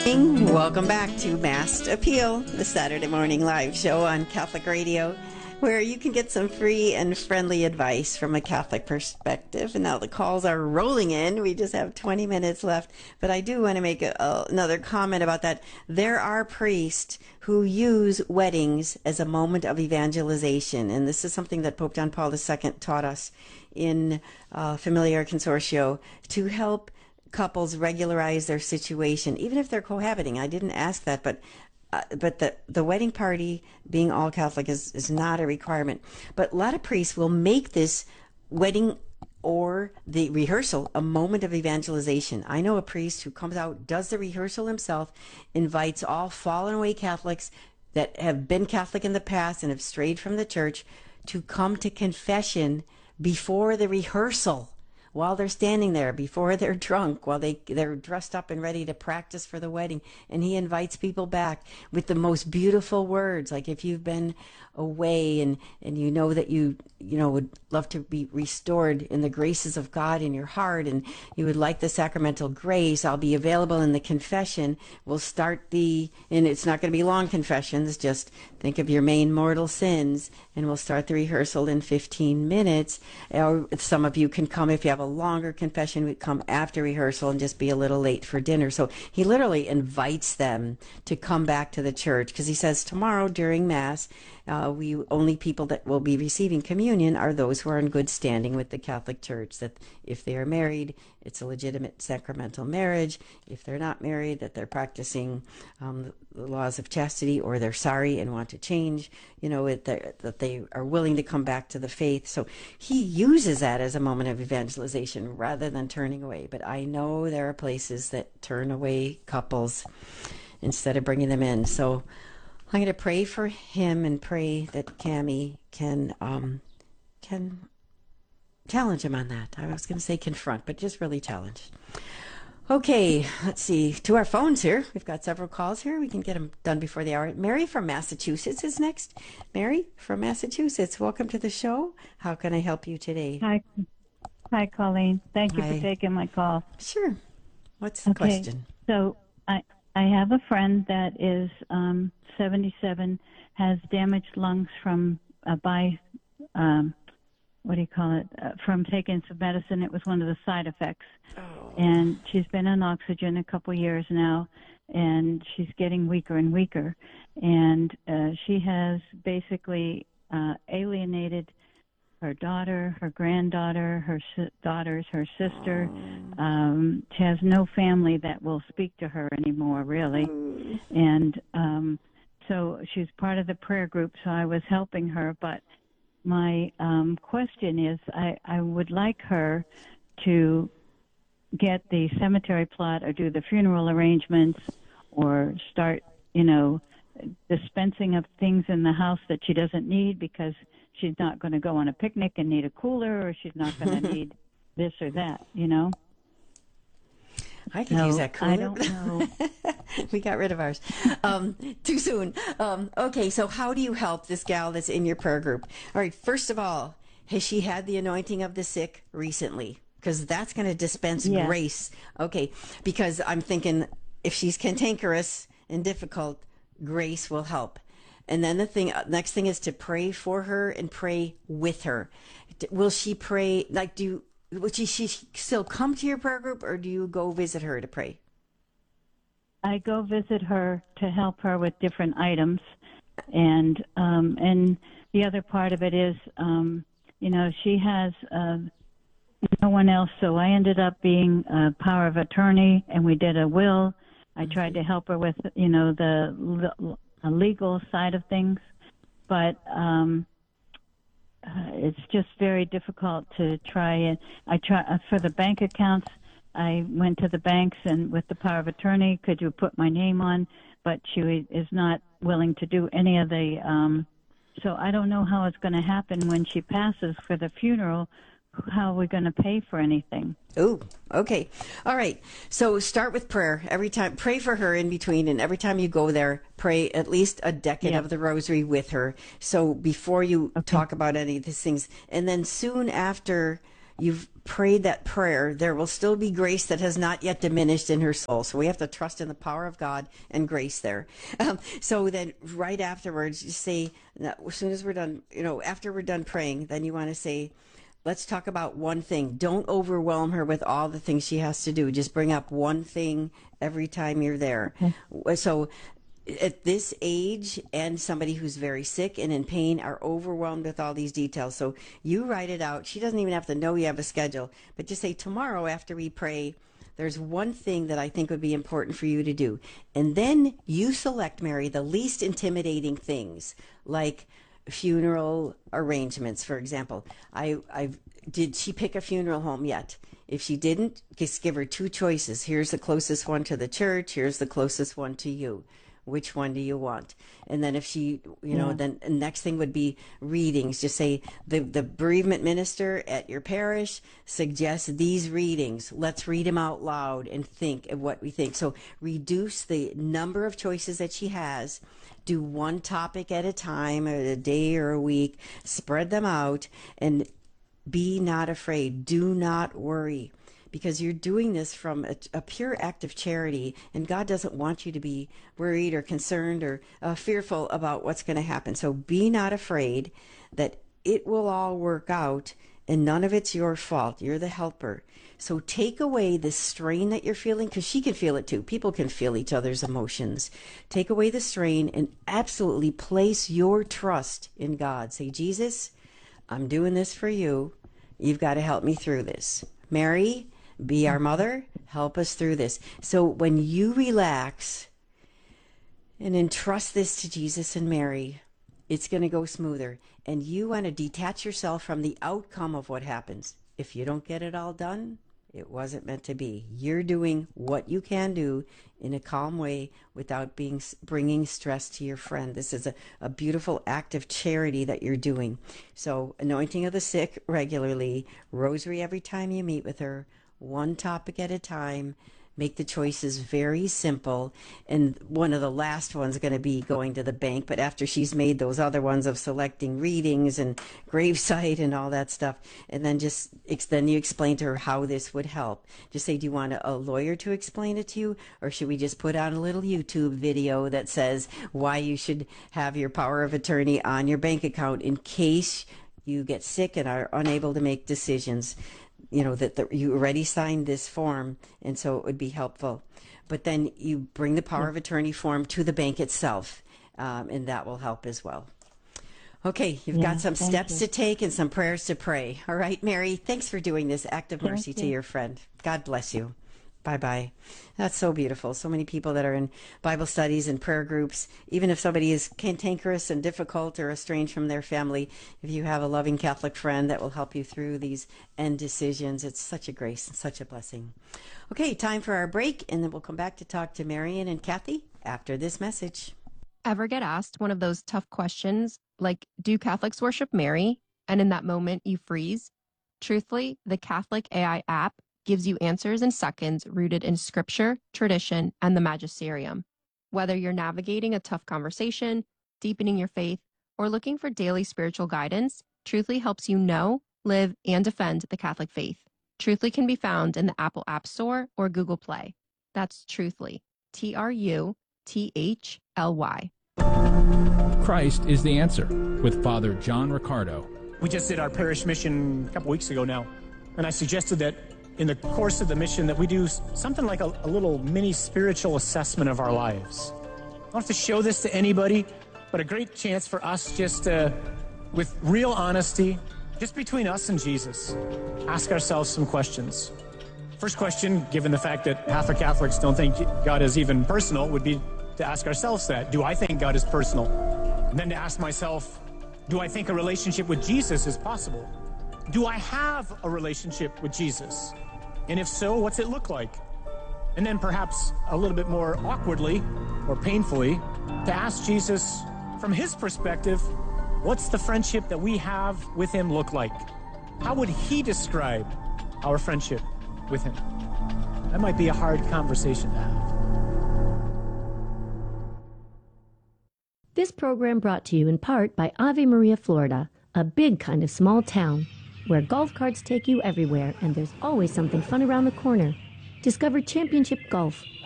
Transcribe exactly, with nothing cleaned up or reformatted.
Welcome back to Mass Appeal, the Saturday morning live show on Catholic Radio, where you can get some free and friendly advice from a Catholic perspective. And now the calls are rolling in. We just have twenty minutes left. But I do want to make a, a, another comment about that. There are priests who use weddings as a moment of evangelization. And this is something that Pope John Paul the Second taught us in uh, Familiar Consortio, to help couples regularize their situation, even if they're cohabiting. I didn't ask that, but uh, but the the wedding party being all Catholic is is not a requirement. But a lot of priests will make this wedding or the rehearsal a moment of evangelization. I know a priest who comes out, does the rehearsal himself, invites all fallen away Catholics that have been Catholic in the past and have strayed from the church to come to confession before the rehearsal, while they're standing there, before they're drunk, while they, they're dressed up and ready to practice for the wedding. And he invites people back with the most beautiful words. Like, if you've been away and, and you know that you, you know, would love to be restored in the graces of God in your heart, and you would like the sacramental grace, I'll be available in the confession. We'll start the, and it's not going to be long confessions, just think of your main mortal sins, and we'll start the rehearsal in fifteen minutes. Or some of you can come, if you have a longer confession, we come after rehearsal and just be a little late for dinner. So he literally invites them to come back to the church, because he says tomorrow during Mass, uh, we only people that will be receiving communion are those who are in good standing with the Catholic Church, that if they are married, it's a legitimate sacramental marriage. If they're not married, that they're practicing um, the laws of chastity, or they're sorry and want to change, you know, it, that they are willing to come back to the faith. So he uses that as a moment of evangelization rather than turning away. But I know there are places that turn away couples instead of bringing them in. So I'm going to pray for him and pray that Cammie can um, can challenge him on that. I was going to say confront, but just really challenge. Okay, let's see. To our phones here. We've got several calls here. We can get them done before the hour. Mary from Massachusetts is next. Mary from Massachusetts, welcome to the show. How can I help you today? Hi. Hi, Colleen. Thank you Hi. for taking my call. Sure. What's the okay. question? So I I have a friend that is um, seventy-seven, has damaged lungs from uh, by, um, what do you call it, uh, from taking some medicine. It was one of the side effects. Oh. And she's been on oxygen a couple years now, and she's getting weaker and weaker. And uh, she has basically uh, alienated her daughter, her granddaughter, her si- daughters, her sister. Um, she has no family that will speak to her anymore, really. And um, so she's part of the prayer group, so I was helping her. But my um, question is, I, I would like her to get the cemetery plot or do the funeral arrangements or start, you know, dispensing of things in the house that she doesn't need, because she's not going to go on a picnic and need a cooler, or she's not going to need this or that, you know? I could so, use that cooler. I don't know. We got rid of ours. Um, too soon. Um, okay, so how do you help this gal that's in your prayer group? All right, first of all, has she had the anointing of the sick recently? Because that's going to dispense yes. grace. Okay, because I'm thinking if she's cantankerous and difficult, grace will help. And then the thing, next thing is to pray for her and pray with her. Will she pray, like, do you, will she, she still come to your prayer group, or do you go visit her to pray? I go visit her to help her with different items. And um, and the other part of it is, um, you know, she has uh, no one else, so I ended up being a power of attorney, and we did a will. I tried to help her with, you know, the a legal side of things, but um, uh, it's just very difficult to try and I try uh, for the bank accounts. I went to the banks and with the power of attorney, could you put my name on? But she is not willing to do any of the. Um, so I don't know how it's going to happen when she passes for the funeral. How are we going to pay for anything? Oh, okay. All right. So start with prayer. Every time, pray for her in between, and every time you go there, pray at least a decade Yeah. of the rosary with her. So before you Okay. talk about any of these things, and then soon after you've prayed that prayer, there will still be grace that has not yet diminished in her soul. So we have to trust in the power of God and grace there. Um, so then right afterwards, you say, as soon as we're done, you know, after we're done praying, then you want to say, let's talk about one thing. Don't overwhelm her with all the things she has to do. Just bring up one thing every time you're there. Okay. So at this age, and somebody who's very sick and in pain are overwhelmed with all these details. So you write it out. She doesn't even have to know you have a schedule, but just say, tomorrow after we pray, there's one thing that I think would be important for you to do. And then you select, Mary, the least intimidating things, like funeral arrangements, for example. I, I did she pick a funeral home yet? If she didn't, just give her two choices. Here's the closest one to the church. Here's the closest one to you. Which one do you want? And then if she, you know, yeah. then the next thing would be readings. Just say the, the bereavement minister at your parish suggests these readings. Let's read them out loud and think of what we think. So reduce the number of choices that she has. Do one topic at a time, or a day or a week. Spread them out and be not afraid. Do not worry. Because you're doing this from a, a pure act of charity, and God doesn't want you to be worried or concerned or uh, fearful about what's going to happen. So be not afraid that it will all work out, and none of it's your fault. You're the helper. So take away the strain that you're feeling, because she can feel it too. People can feel each other's emotions. Take away the strain and absolutely place your trust in God. Say, Jesus, I'm doing this for you. You've got to help me through this. Mary, be our mother, help us through this. So when you relax and entrust this to Jesus and Mary, it's going to go smoother. And you want to detach yourself from the outcome of what happens. If you don't get it all done, it wasn't meant to be. You're doing what you can do in a calm way without being bringing stress to your friend. This is a, a beautiful act of charity that you're doing. So anointing of the sick regularly, rosary every time you meet with her, one topic at a time. Make the choices very simple. And one of the last ones is going to be going to the bank. But after she's made those other ones of selecting readings and gravesite and all that stuff, and then just then you explain to her how this would help. Just say, do you want a, a lawyer to explain it to you? Or should we just put on a little YouTube video that says why you should have your power of attorney on your bank account in case you get sick and are unable to make decisions? You know, that, that you already signed this form, and so it would be helpful. But then you bring the power of attorney form to the bank itself, um, and that will help as well. Okay, you've yeah, got some steps you. to take and some prayers to pray. All right, Mary, thanks for doing this act of mercy to your friend. God bless you. Bye-bye. That's so beautiful. So many people that are in Bible studies and prayer groups, even if somebody is cantankerous and difficult or estranged from their family, if you have a loving Catholic friend that will help you through these end decisions, it's such a grace and such a blessing. Okay, time for our break, and then we'll come back to talk to Marian and Kathy after this message. Ever get asked one of those tough questions, like, do Catholics worship Mary? And in that moment, you freeze? Truthfully, the Catholic A I app gives you answers in seconds rooted in scripture, tradition, and the magisterium. Whether you're navigating a tough conversation, deepening your faith, or looking for daily spiritual guidance, Truthfully helps you know, live, and defend the Catholic faith. Truthfully can be found in the Apple App Store or Google Play. That's Truthfully, T R U T H L Y. Christ is the Answer with Father John Riccardo. We just did our parish mission a couple weeks ago now, and I suggested that in the course of the mission that we do something like a, a little mini spiritual assessment of our lives. I don't have to show this to anybody, but a great chance for us just to, with real honesty, just between us and Jesus, ask ourselves some questions. First question, given the fact that half of Catholics don't think God is even personal, would be to ask ourselves that. Do I think God is personal? And then to ask myself, do I think a relationship with Jesus is possible? Do I have a relationship with Jesus? And if so, what's it look like? And then perhaps a little bit more awkwardly or painfully to ask Jesus from his perspective, what's the friendship that we have with him look like? How would he describe our friendship with him? That might be a hard conversation to have. This program brought to you in part by Ave Maria, Florida, a big kind of small town. where golf carts take you everywhere and there's always something fun around the corner. Discover Championship Golf,